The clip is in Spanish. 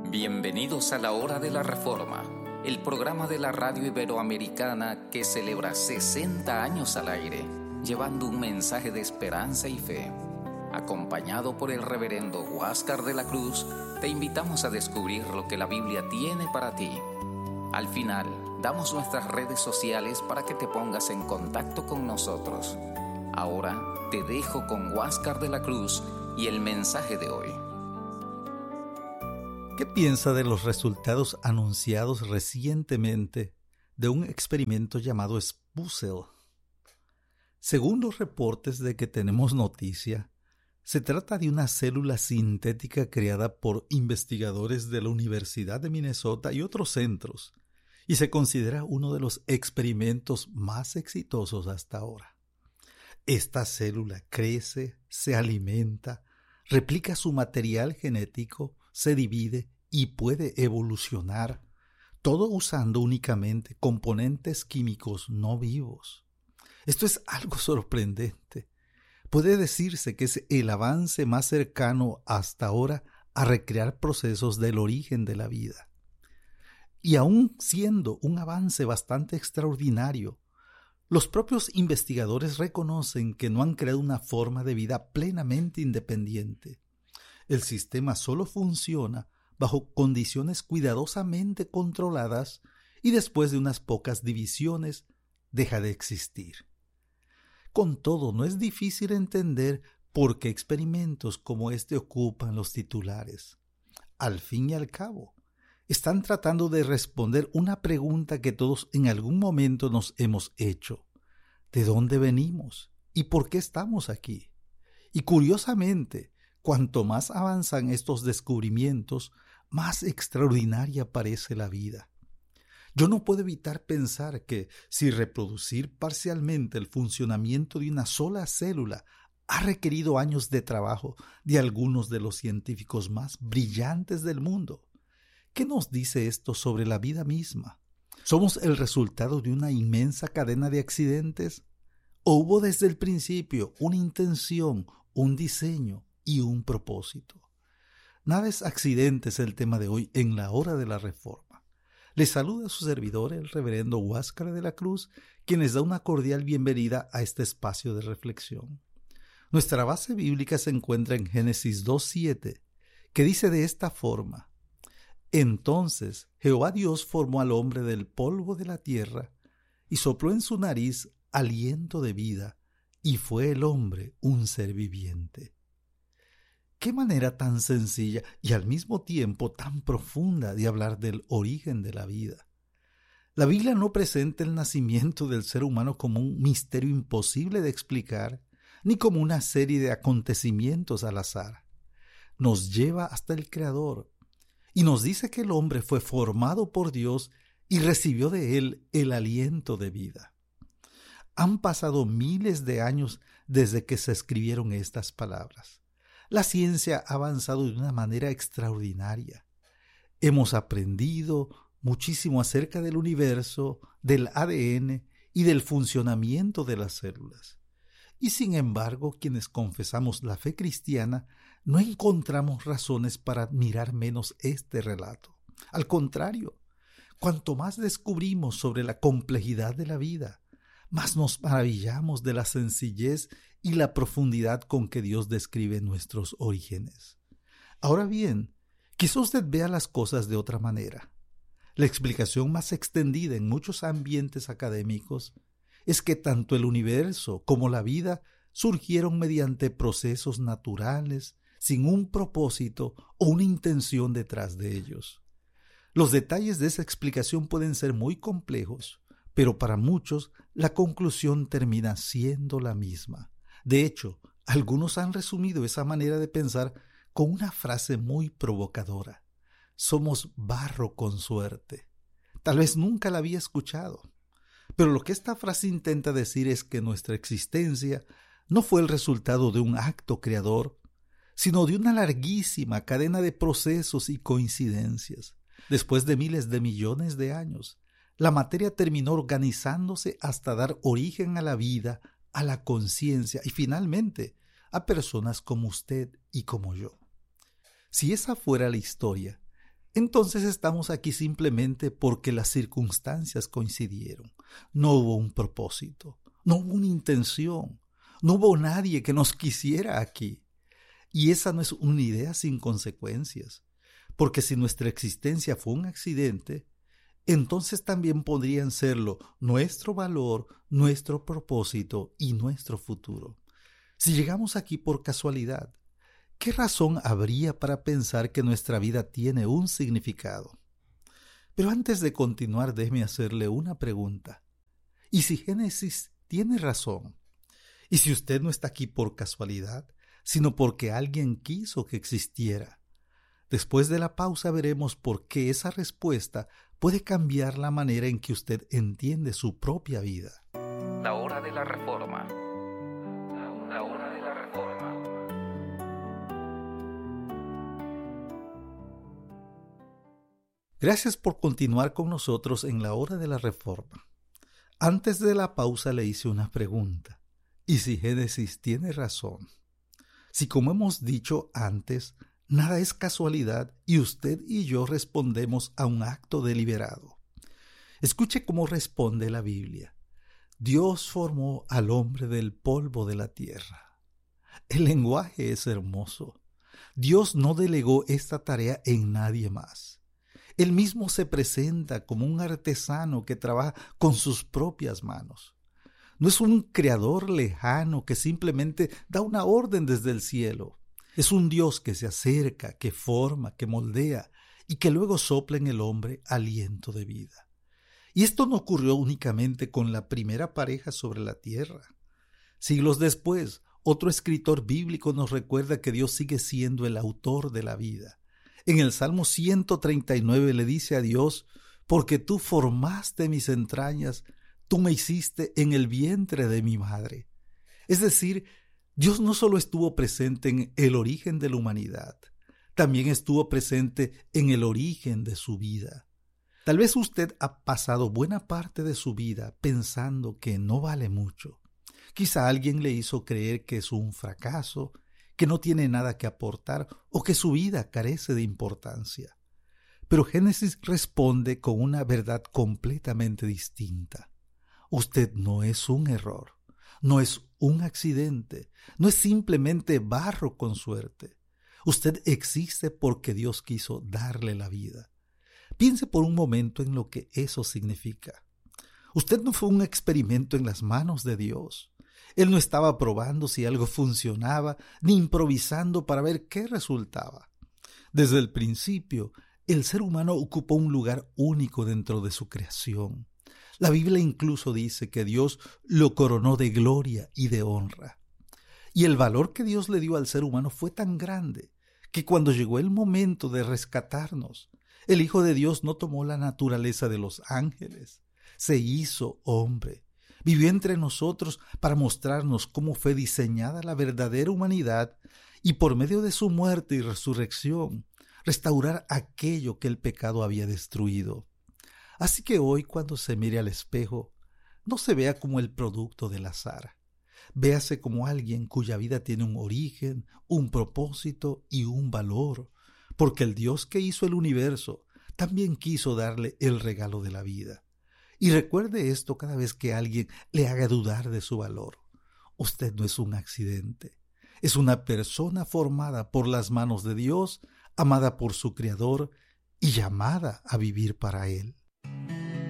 Bienvenidos a la Hora de la Reforma, el programa de la radio iberoamericana que celebra 60 años al aire, llevando un mensaje de esperanza y fe. Acompañado por el reverendo Huáscar de la Cruz, te invitamos a descubrir lo que la Biblia tiene para ti. Al final, damos nuestras redes sociales para que te pongas en contacto con nosotros. Ahora te dejo con Huáscar de la Cruz y el mensaje de hoy. ¿Qué piensa de los resultados anunciados recientemente de un experimento llamado Spuzzle? Según los reportes de que tenemos noticia, se trata de una célula sintética creada por investigadores de la Universidad de Minnesota y otros centros, y se considera uno de los experimentos más exitosos hasta ahora. Esta célula crece, se alimenta, replica su material genético, se divide y puede evolucionar, todo usando únicamente componentes químicos no vivos. Esto es algo sorprendente. Puede decirse que es el avance más cercano hasta ahora a recrear procesos del origen de la vida. Y aun siendo un avance bastante extraordinario, los propios investigadores reconocen que no han creado una forma de vida plenamente independiente. El sistema solo funciona bajo condiciones cuidadosamente controladas y después de unas pocas divisiones deja de existir. Con todo, no es difícil entender por qué experimentos como este ocupan los titulares. Al fin y al cabo, están tratando de responder una pregunta que todos en algún momento nos hemos hecho. ¿De dónde venimos? ¿Y por qué estamos aquí? Y curiosamente, cuanto más avanzan estos descubrimientos, más extraordinaria parece la vida. Yo no puedo evitar pensar que si reproducir parcialmente el funcionamiento de una sola célula ha requerido años de trabajo de algunos de los científicos más brillantes del mundo, ¿qué nos dice esto sobre la vida misma? ¿Somos el resultado de una inmensa cadena de accidentes? ¿O hubo desde el principio una intención, un diseño y un propósito? Nada es accidente, es el tema de hoy en la Hora de la Reforma. Les saluda su servidor, el reverendo Huáscar de la Cruz, quien les da una cordial bienvenida a este espacio de reflexión. Nuestra base bíblica se encuentra en Génesis 2:7, que dice de esta forma: Entonces Jehová Dios formó al hombre del polvo de la tierra y sopló en su nariz aliento de vida, y fue el hombre un ser viviente. Qué manera tan sencilla y al mismo tiempo tan profunda de hablar del origen de la vida. La Biblia no presenta el nacimiento del ser humano como un misterio imposible de explicar, ni como una serie de acontecimientos al azar. Nos lleva hasta el Creador y nos dice que el hombre fue formado por Dios y recibió de él el aliento de vida. Han pasado miles de años desde que se escribieron estas palabras. La ciencia ha avanzado de una manera extraordinaria. Hemos aprendido muchísimo acerca del universo, del ADN y del funcionamiento de las células. Y sin embargo, quienes confesamos la fe cristiana, no encontramos razones para admirar menos este relato. Al contrario, cuanto más descubrimos sobre la complejidad de la vida, más nos maravillamos de la sencillez y la profundidad con que Dios describe nuestros orígenes. Ahora bien, quizá usted vea las cosas de otra manera. La explicación más extendida en muchos ambientes académicos es que tanto el universo como la vida surgieron mediante procesos naturales, sin un propósito o una intención detrás de ellos. Los detalles de esa explicación pueden ser muy complejos, pero para muchos la conclusión termina siendo la misma. De hecho, algunos han resumido esa manera de pensar con una frase muy provocadora: somos barro con suerte. Tal vez nunca la había escuchado, pero lo que esta frase intenta decir es que nuestra existencia no fue el resultado de un acto creador, sino de una larguísima cadena de procesos y coincidencias. Después de miles de millones de años, la materia terminó organizándose hasta dar origen a la vida, a la conciencia y finalmente a personas como usted y como yo. Si esa fuera la historia, entonces estamos aquí simplemente porque las circunstancias coincidieron. No hubo un propósito, no hubo una intención, no hubo nadie que nos quisiera aquí. Y esa no es una idea sin consecuencias, porque si nuestra existencia fue un accidente, entonces también podrían serlo nuestro valor, nuestro propósito y nuestro futuro. Si llegamos aquí por casualidad, ¿qué razón habría para pensar que nuestra vida tiene un significado? Pero antes de continuar, déjeme hacerle una pregunta. ¿Y si Génesis tiene razón? ¿Y si usted no está aquí por casualidad, sino porque alguien quiso que existiera? Después de la pausa veremos por qué esa respuesta puede cambiar la manera en que usted entiende su propia vida. La hora de la reforma. La hora de la reforma. Gracias por continuar con nosotros en la hora de la reforma. Antes de la pausa le hice una pregunta. ¿Y si Génesis tiene razón? Si, como hemos dicho antes, nada es casualidad y usted y yo respondemos a un acto deliberado. Escuche cómo responde la Biblia. Dios formó al hombre del polvo de la tierra. El lenguaje es hermoso. Dios no delegó esta tarea en nadie más. Él mismo se presenta como un artesano que trabaja con sus propias manos. No es un creador lejano que simplemente da una orden desde el cielo. Es un Dios que se acerca, que forma, que moldea y que luego sopla en el hombre aliento de vida. Y esto no ocurrió únicamente con la primera pareja sobre la tierra. Siglos después, otro escritor bíblico nos recuerda que Dios sigue siendo el autor de la vida. En el Salmo 139 le dice a Dios: porque tú formaste mis entrañas, tú me hiciste en el vientre de mi madre. Es decir, Dios no solo estuvo presente en el origen de la humanidad, también estuvo presente en el origen de su vida. Tal vez usted ha pasado buena parte de su vida pensando que no vale mucho. Quizá alguien le hizo creer que es un fracaso, que no tiene nada que aportar o que su vida carece de importancia. Pero Génesis responde con una verdad completamente distinta. Usted no es un error, no es un accidente, no es simplemente barro con suerte. Usted existe porque Dios quiso darle la vida. Piense por un momento en lo que eso significa. Usted no fue un experimento en las manos de Dios. Él no estaba probando si algo funcionaba, ni improvisando para ver qué resultaba. Desde el principio, el ser humano ocupó un lugar único dentro de su creación. La Biblia incluso dice que Dios lo coronó de gloria y de honra. Y el valor que Dios le dio al ser humano fue tan grande que cuando llegó el momento de rescatarnos, el Hijo de Dios no tomó la naturaleza de los ángeles, se hizo hombre. Vivió entre nosotros para mostrarnos cómo fue diseñada la verdadera humanidad y por medio de su muerte y resurrección, restaurar aquello que el pecado había destruido. Así que hoy, cuando se mire al espejo, no se vea como el producto del azar. Véase como alguien cuya vida tiene un origen, un propósito y un valor, porque el Dios que hizo el universo también quiso darle el regalo de la vida. Y recuerde esto cada vez que alguien le haga dudar de su valor. Usted no es un accidente. Es una persona formada por las manos de Dios, amada por su Creador y llamada a vivir para Él.